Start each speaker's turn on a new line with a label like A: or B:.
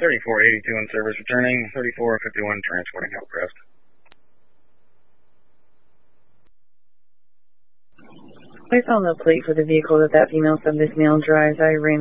A: 3482 in service returning, 3451 transporting Hillcrest.
B: Place on the plate for the vehicle that female sub this male drives. I ran